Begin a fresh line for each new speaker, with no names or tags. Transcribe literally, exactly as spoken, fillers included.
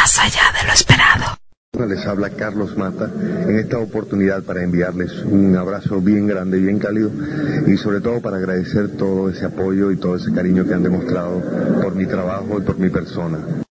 más allá de lo esperado.
Les habla Carlos Mata en esta oportunidad para enviarles un abrazo bien grande, bien cálido y sobre todo para agradecer todo ese apoyo y todo ese cariño que han demostrado por mi trabajo y por mi persona.